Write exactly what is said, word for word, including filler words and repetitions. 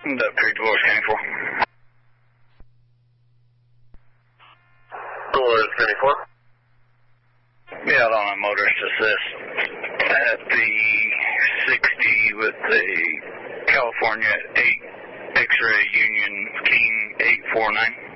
Duck Creek Divorce County four. Divorce County four. Yeah, out on a motorist assist at the sixty with the California eight X-ray Union King eight four nine.